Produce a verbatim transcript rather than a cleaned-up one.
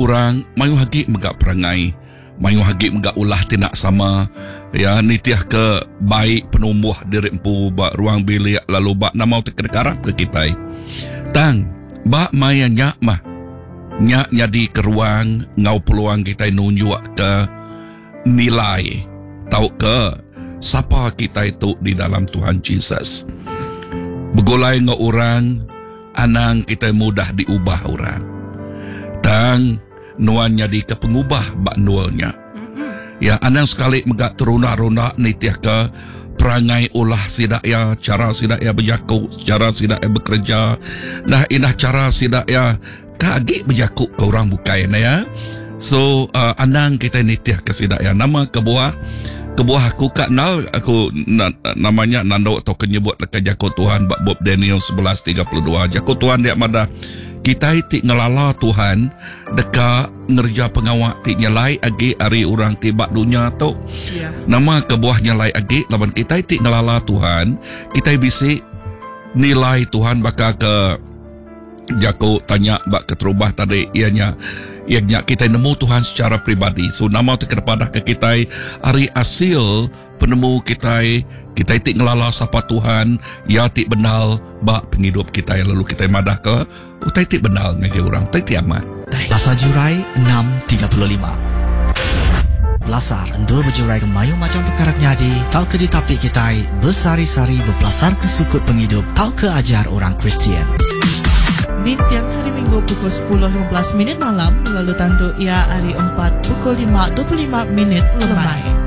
orang mayu hagi megak perangai, mayu hagi megak ulah tinak sama, ya nitiah ke baik penumbuh diri empu bak ruang bilik lalu bak namau terkedekarap ke kita. Tang bak maya nyak mah nyak nyadi ke ruang ngau peluang kita nunjuk ke nilai tahu ke siapa kita itu di dalam Tuhan Yesus. Begolai ngau orang anang kita mudah diubah orang. Dan nuan nyadi ke pengubah bak nualnya. Ya anang sekali megak teruna-runa nitiah ke perangai ulah sidak ya, cara sidak ya berjakuk, cara sidak ya bekerja. Nah inah cara sidak ya kagik berjakuk ke orang bukai na ya. So uh, anang kita nitiah ke sidak ya. Nama kebuah kebuah aku kak nal aku na, namanya nando atau kenyebut leka jakuk Tuhan bak Bob Daniel sebelas tiga puluh dua. Jakuk Tuhan dia mada kita itik ngelala Tuhan deka ngerja pengawak ti nyalai agi ari orang tibak dunia tu. Yeah. Nama kebuah nyalai agi lawan kita itik ngelala Tuhan, kita bisi nilai Tuhan bakal ke jaku tanya bak keterubah tadi ianya ianya kita nemu Tuhan secara pribadi. So nama tu kepada ke kita ari hasil penemu kita kita itik ngelala sapa Tuhan ya tik benal bak penghidup kita lalu kita madah ke utai tik benal ngagi orang utai tik amat. Plaza Jurai enam tiga puluh lima. Belasar endur berjurai ke mayu macam perkara nyadi tau ke di tapi kita bersari-sari berpelasar ke sukut penghidup tau ke ajar orang Kristian. Di tiang hari Minggu pukul sepuluh lima belas minit malam lalu tandu ia hari empat pukul lima dua puluh lima minit lemai.